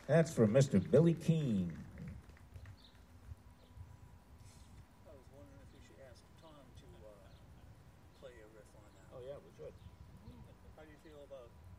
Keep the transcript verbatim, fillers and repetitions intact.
That's from Mister Billy Keane. I was wondering if we should ask Tom to uh, play a riff on that. Oh, yeah, we should. How do you feel about